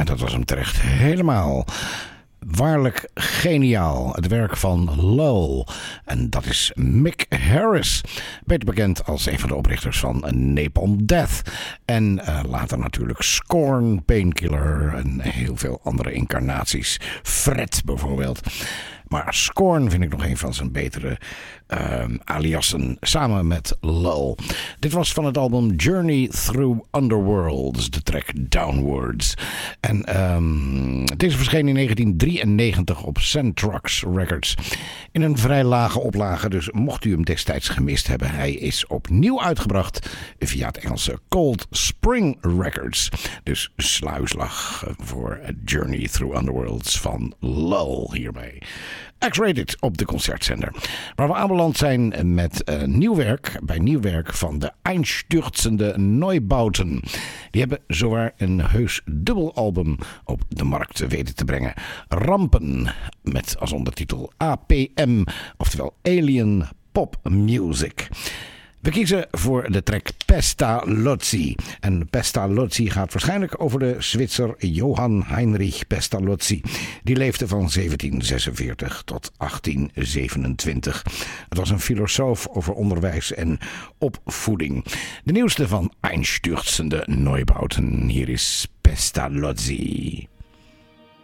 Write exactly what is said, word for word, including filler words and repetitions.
En dat was hem terecht helemaal. Waarlijk geniaal. Het werk van Lull. En dat is Mick Harris. Beter bekend als een van de oprichters van Napalm Death. En uh, later natuurlijk Scorn, Painkiller en heel veel andere incarnaties. Fred bijvoorbeeld. Maar Scorn vind ik nog een van zijn betere uh, aliasen, samen met Lull. Dit was van het album Journey Through Underworlds, de track Downwards. En um, deze verscheen in negentien drieënnegentig op Centrox Records. In een vrij lage oplage, dus mocht u hem destijds gemist hebben. Hij is opnieuw uitgebracht via het Engelse Cold Spring Records. Dus sluislag voor Journey Through Underworlds van Lull hiermee. X-Rated op de concertzender. Waar we aanbeland zijn met uh, nieuw werk, bij nieuw werk van de Einstürzende Neubauten. Die hebben zowaar een heus dubbelalbum op de markt weten te brengen. Rampen, met als ondertitel A P M, oftewel Alien Pop Music. We kiezen voor de track Pestalozzi. En Pestalozzi gaat waarschijnlijk over de Zwitser Johann Heinrich Pestalozzi. Die leefde van zeventien zesenveertig tot achttien zevenentwintig. Het was een filosoof over onderwijs en opvoeding. De nieuwste van Einstürzende Neubauten. Hier is Pestalozzi.